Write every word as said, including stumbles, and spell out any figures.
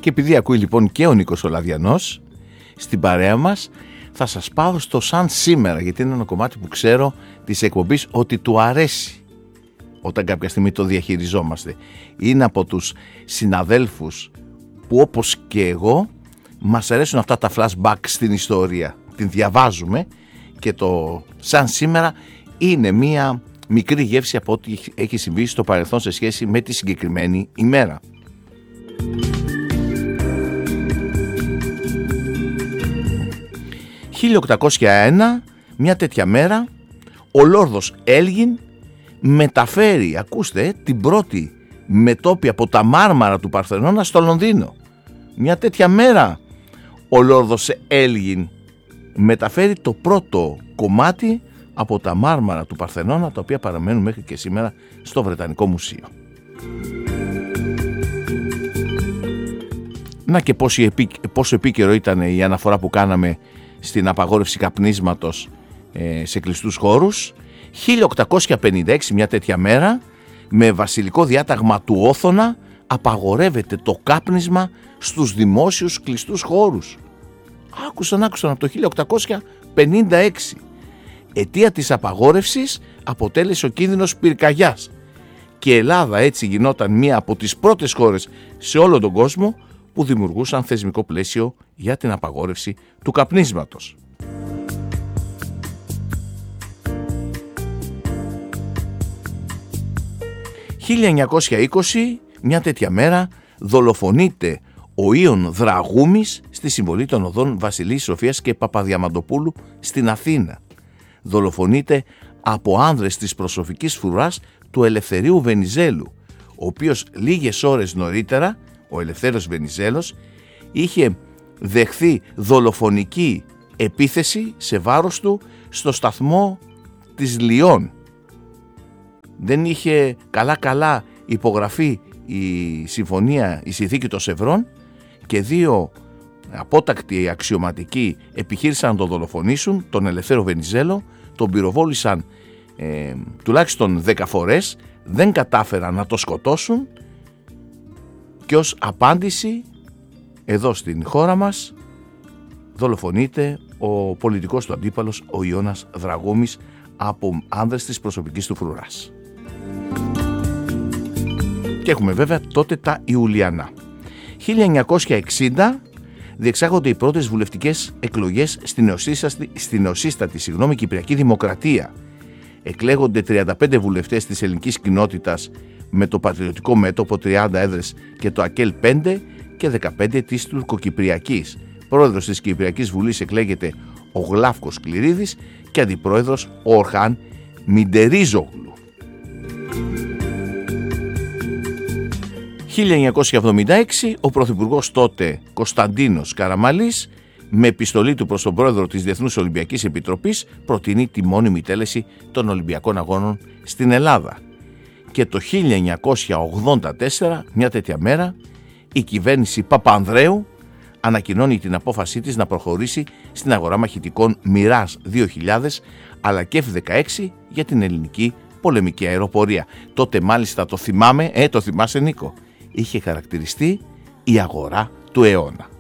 Και επειδή ακούει λοιπόν και ο Νίκος ο Λαδιανός στην παρέα μας, θα σας πάω στο σαν σήμερα, γιατί είναι ένα κομμάτι που ξέρω της εκπομπής ότι του αρέσει όταν κάποια στιγμή το διαχειριζόμαστε. Είναι από τους συναδέλφους που, όπως και εγώ, μας αρέσουν αυτά τα flashback στην ιστορία. Την διαβάζουμε και το σαν σήμερα είναι μία μικρή γεύση από ό,τι έχει συμβεί στο παρελθόν σε σχέση με τη συγκεκριμένη ημέρα. χίλια οκτακόσια ένα, μια τέτοια μέρα, ο Λόρδος Έλγιν μεταφέρει, ακούστε, την πρώτη μετώπη από τα μάρμαρα του Παρθενώνα στο Λονδίνο. Μια τέτοια μέρα ο Λόρδος Έλγιν μεταφέρει το πρώτο κομμάτι από τα μάρμαρα του Παρθενώνα, τα οποία παραμένουν μέχρι και σήμερα στο Βρετανικό Μουσείο. Να και πόσο, επί, πόσο επίκαιρο ήταν η αναφορά που κάναμε στην απαγόρευση καπνίσματος ε, σε κλειστούς χώρους. χίλια οκτακόσια πενήντα έξι, μια τέτοια μέρα, με βασιλικό διάταγμα του Όθωνα, απαγορεύεται το κάπνισμα στους δημόσιους κλειστούς χώρους. Άκουσαν, άκουσαν από το χίλια οκτακόσια πενήντα έξι. Αιτία της απαγόρευσης αποτέλεσε ο κίνδυνος πυρκαγιάς. Και η Ελλάδα έτσι γινόταν μία από τις πρώτες χώρες σε όλο τον κόσμο που δημιουργούσαν θεσμικό πλαίσιο για την απαγόρευση του καπνίσματος. χίλια εννιακόσια είκοσι, μια τέτοια μέρα, δολοφονείται ο Ιων Δραγούμης στη συμβολή των οδών Βασιλής Σοφίας και Παπαδιαμαντοπούλου στην Αθήνα. Δολοφονείται από άνδρες της προσωπικής φρουράς του Ελευθερίου Βενιζέλου, ο οποίος λίγες ώρες νωρίτερα, ο Ελευθέριος Βενιζέλος, είχε δεχθεί δολοφονική επίθεση σε βάρος του στο σταθμό της Λιών. Δεν είχε καλά-καλά υπογραφεί η συμφωνία, η συνθήκη των Σευρών, και δύο απότακτοι αξιωματικοί επιχείρησαν να τον δολοφονήσουν, τον Ελευθέριο Βενιζέλο, τον πυροβόλησαν ε, τουλάχιστον δέκα φορές, δεν κατάφεραν να το σκοτώσουν και ως απάντηση εδώ στην χώρα μας δολοφονείται ο πολιτικός του αντίπαλος, ο Ιώνας Δραγούμης, από άνδρες της προσωπικής του φρουράς. Και έχουμε βέβαια τότε τα Ιουλιανά. χίλια εννιακόσια εξήντα διεξάγονται οι πρώτες βουλευτικές εκλογές στην νεοσύστατη, στη νεοσύστατη συγγνώμη, Κυπριακή Δημοκρατία. Εκλέγονται τριάντα πέντε βουλευτές της ελληνικής κοινότητας με το Πατριωτικό Μέτωπο τριάντα έδρες και το ΑΚΕΛ πέντε και δεκαπέντε της Τουρκοκυπριακής. Πρόεδρος της Κυπριακής Βουλής εκλέγεται ο Γλάφκος Κληρίδης και αντιπρόεδρος ο Ορχάν Μιντερίζογλου. χίλια εννιακόσια εβδομήντα έξι, ο πρωθυπουργός τότε Κωνσταντίνος Καραμαλής, με επιστολή του προς τον πρόεδρο της Διεθνούς Ολυμπιακής Επιτροπής, προτείνει τη μόνιμη τέλεση των Ολυμπιακών Αγώνων στην Ελλάδα. Και το χίλια εννιακόσια ογδόντα τέσσερα, μια τέτοια μέρα, η κυβέρνηση Παπανδρέου ανακοινώνει την απόφασή της να προχωρήσει στην αγορά μαχητικών Μιράζ δύο χιλιάδες αλλά και εφ δεκαέξι για την ελληνική πολεμική αεροπορία. Τότε μάλιστα το θυμάμαι, ε το θυμάσαι Νίκο, είχε χαρακτηριστεί η αγορά του αιώνα.